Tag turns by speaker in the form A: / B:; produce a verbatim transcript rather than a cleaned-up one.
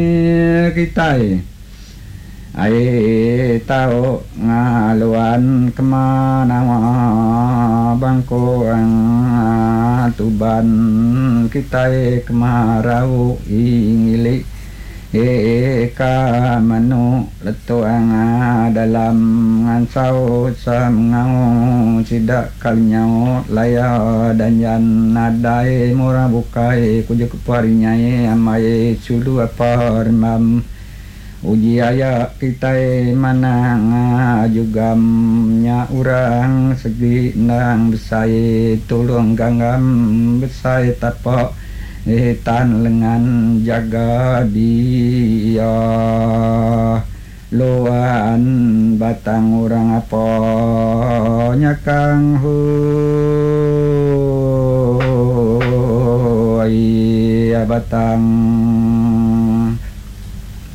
A: kita ai tau ngaluan kemana bangko ang tuban kita kemarau ingili eka manu letu ang dalam ngansau samngau sidak kalinyau laya dan yan nadai murah bukai kuja kuparinyai amai sulu apa remam uji ayak kita manang jugamnya urang segi nang besai tulung ganggam besai tapak etan lengan jaga dia loan batang urang apa nyakang hu ya batang